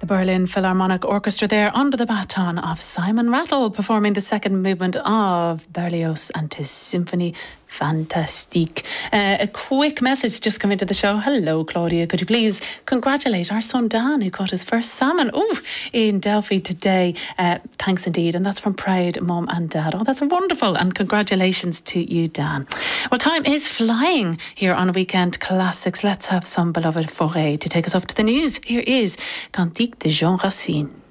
Berlin Philharmonic Orchestra there under the baton of Simon Rattle performing the second movement of Berlioz and his Symphony Fantastique. A quick message just come into the show. Hello, Claudia. Could you please congratulate our son Dan, who caught his first salmon in Delphi today? Thanks indeed. And that's from proud mum and dad. Oh, that's wonderful. And congratulations to you, Dan. Well, time is flying here on Weekend Classics. Let's have some beloved Fauré to take us up to the news. Here is Cantique de Jean Racine.